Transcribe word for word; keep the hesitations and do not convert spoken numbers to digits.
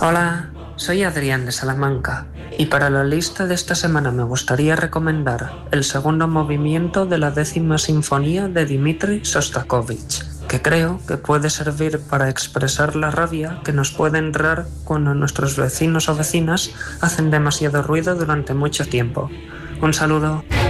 Hola, soy Adrián de Salamanca y para la lista de esta semana me gustaría recomendar el segundo movimiento de la décima sinfonía de Dmitri Shostakovich, que creo que puede servir para expresar la rabia que nos puede entrar cuando nuestros vecinos o vecinas hacen demasiado ruido durante mucho tiempo. Un saludo.